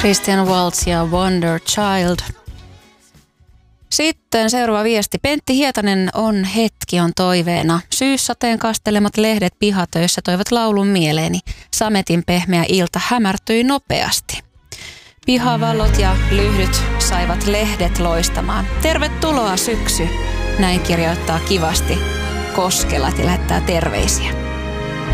Christian Waltz ja Wonder Child. Sitten seuraava viesti. Pentti Hietanen on toiveena. Syyssateen kastelemat lehdet pihatöissä toivat laulun mieleeni. Sametin pehmeä ilta hämärtyi nopeasti. Pihavalot ja lyhdyt saivat lehdet loistamaan. Tervetuloa syksy, näin kirjoittaa kivasti Koskelat ja lähettää terveisiä.